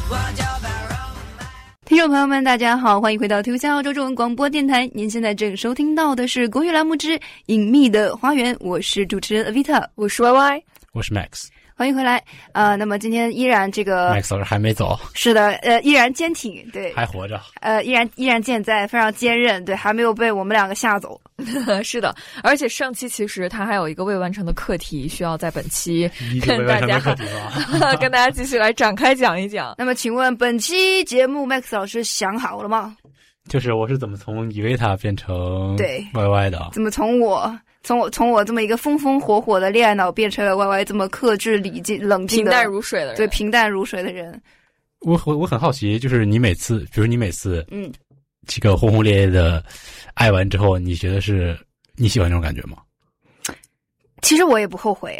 听众朋友们大家好，欢迎回到图像澳洲中文广播电台，您现在正收听到的是国语栏目之隐秘的花园，我是主持人 Avita， 我是 YY， 我是 Max， 欢迎回来。那么今天依然这个 Max 老师还没走， 是的，依然坚挺，对， 还活着， 依然健在，非常坚韧，对，还没有被我们两个吓走。 是的，而且上期其实他还有一个未完成的课题，需要在本期跟大家跟大家继续来展开讲一讲。 那么请问本期节目 Max 老师想好了吗？ 就是我是怎么从Evita变成对 YY 的？ 怎么从我这么一个风风火火的恋爱脑变成了 YY 这么克制冷静的平淡如水的人？ 对，平淡如水的人。 我很好奇，就是你每次这个轰轰烈烈的爱完之后，你觉得是你喜欢这种感觉吗？ 其实我也不后悔，